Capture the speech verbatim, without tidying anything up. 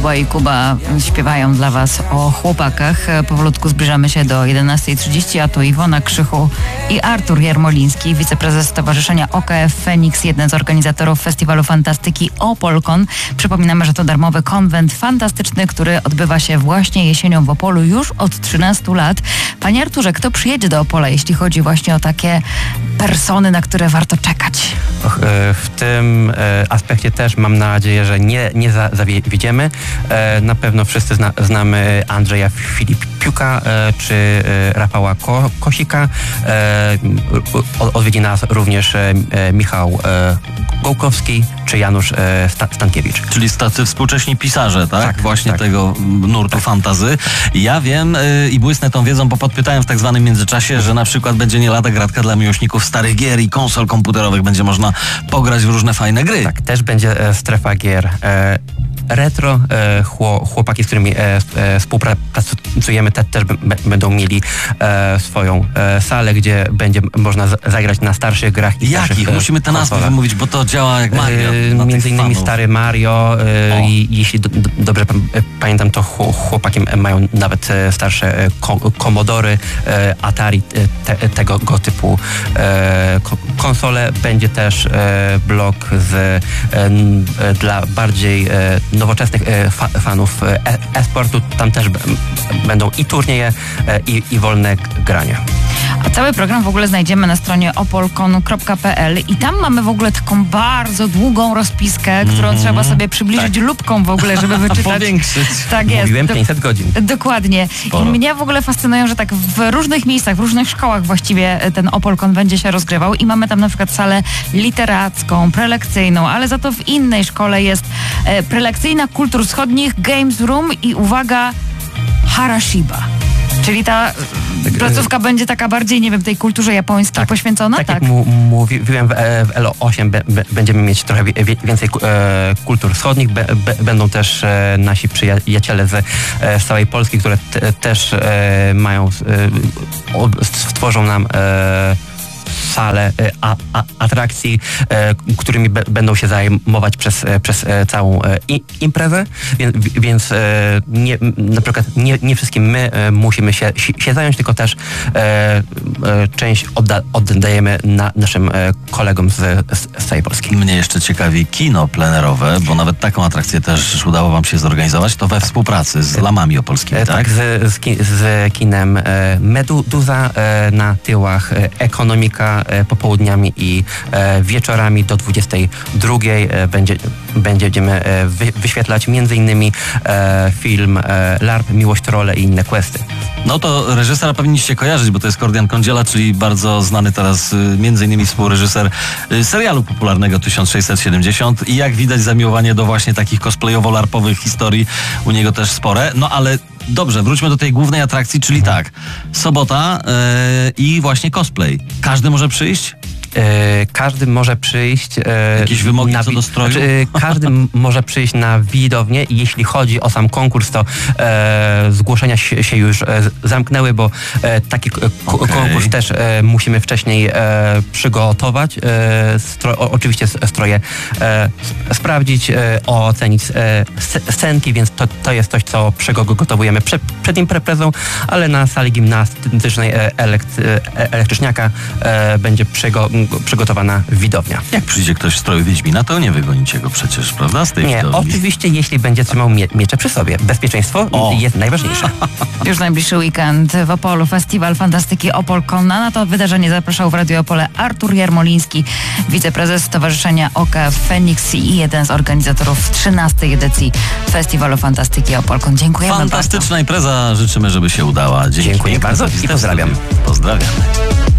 Kuba i Kuba śpiewają dla Was o chłopakach. Powolutku zbliżamy się do jedenastej trzydzieści, a tu Iwona Krzychu i Artur Jarmoliński, wiceprezes Stowarzyszenia O K F Feniks, jeden z organizatorów Festiwalu Fantastyki Opolkon. Przypominamy, że to darmowy konwent fantastyczny, który odbywa się właśnie jesienią w Opolu już od trzynastu lat. Panie Arturze, kto przyjedzie do Opola, jeśli chodzi właśnie o takie persony, na które warto czekać? Och, w tym aspekcie też mam nadzieję, że nie, nie zawiedziemy. Na pewno wszyscy zna, znamy Andrzeja Filipiuka czy Rafała Ko, Kosika. Odwiedzi nas również Michał Gołkowski czy Janusz Stankiewicz. Czyli tacy współcześni pisarze, tak? Tak, Właśnie tak. tego nurtu tak. fantazy. Ja wiem yy, i błysnę tą wiedzą, bo podpytałem w tak zwanym międzyczasie, że na przykład będzie nie lada gratka dla miłośników starych gier i konsol komputerowych. Będzie można pograć w różne fajne gry. Tak, też będzie e, strefa gier e, retro. E, chłopaki, z którymi e, e, współpracujemy, te, też b, będą mieli e, swoją e, salę, gdzie będzie można z, zagrać na starszych grach. I Jakich? starszych, Musimy te nazwy konsolach. wymówić, bo to działa jak Mario. E, między innymi fanów. Stary Mario e, i jeśli do, do, dobrze pamiętam, to chłopaki mają nawet e, starsze Commodory, e, Atari, te, tego go typu e, konsole. Będzie też e, blok z, e, dla bardziej e, nowoczesnych e, fa, fanów e-sportu. Tam też b, będą i turnieje, e, i, i wolne grania. A cały program w ogóle znajdziemy na stronie opolkon kropka p l i tam mamy w ogóle taką bardzo długą rozpiskę, którą mm-hmm. trzeba sobie przybliżyć tak. lupką w ogóle, żeby wyczytać. Powiększyć. Tak jest. Mówiłem pięćset godzin. Dokładnie. Sporo. I mnie w ogóle fascynują, że tak w różnych miejscach, w różnych szkołach właściwie ten Opolkon będzie się rozgrywał i mamy tam na przykład salę literacką, prelekcyjną, ale za to w innej szkole jest e, prelekcyjna kultur wschodnich, Games Room i uwaga, Harashiba. Czyli ta tak, placówka e... będzie taka bardziej, nie wiem, tej kulturze japońskiej tak, poświęcona? Tak, tak? jak mu, mówiłem, w, w L O osiem be, be, będziemy mieć trochę wie, więcej e, kultur wschodnich. Be, be, będą też e, nasi przyjaciele z, e, z całej Polski, które te, też e, mają, e, stworzą nam e, salę a, a, atrakcji, e, którymi be, będą się zajmować przez, przez e, całą e, i, imprezę, więc, więc e, nie, na przykład nie, nie wszystkim my e, musimy się, się zająć, tylko też e, e, część odda, oddajemy na, naszym e, kolegom z, z, z całej Polski. Mnie jeszcze ciekawi kino plenerowe, bo nawet taką atrakcję też udało wam się zorganizować, to we współpracy z Lamami Opolskimi, e, tak? Tak, z, z, z kinem e, Meduza e, na tyłach, e, Ekonomika e, popołudniami i e, wieczorami do dwudziestej drugiej e, będzie, będziemy e, wy, wyświetlać między innymi e, film e, LARP, Miłość, Trolle i inne questy. No to reżysera powinniście kojarzyć, bo to jest Kordian Kądziela, czyli bardzo znany teraz y, między innymi współreżyser y, serialu popularnego tysiąc sześćset siedemdziesiąt i jak widać zamiłowanie do właśnie takich cosplayowo-larpowych historii u niego też spore. No ale dobrze, wróćmy do tej głównej atrakcji, czyli mhm. tak, sobota yy, i właśnie cosplay. Każdy może przyjść? E, każdy może przyjść... E, Jakieś wymogi na, co do stroju? Znaczy, każdy może przyjść na widownię i jeśli chodzi o sam konkurs, to e, zgłoszenia się, się już e, zamknęły, bo e, taki k- okay. konkurs też e, musimy wcześniej e, przygotować. E, stro, o, oczywiście stroje e, sprawdzić, e, ocenić e, scenki, więc to, to jest coś, co przygotowujemy przed, przed imprezą, ale na sali gimnastycznej e, elekt, e, elektryczniaka e, będzie przygotowane przygotowana widownia. Jak przyjdzie ktoś w stroju Wiedźmina, to nie wygonicie go przecież, prawda? Z tej nie, widowni. Oczywiście, jeśli będzie trzymał mie- miecze przy sobie. Bezpieczeństwo o. jest najważniejsze. Już najbliższy weekend w Opolu Festiwal Fantastyki Opolkon. Na to wydarzenie zapraszał w Radio Opole Artur Jarmoliński, wiceprezes Stowarzyszenia O K F Feniks i jeden z organizatorów trzynastej edycji Festiwalu Fantastyki Opolkon. Dziękujemy Fantastyczna bardzo. impreza. Życzymy, żeby się udała. Dzięki. Dziękuję bardzo i pozdrawiam. Pozdrawiamy.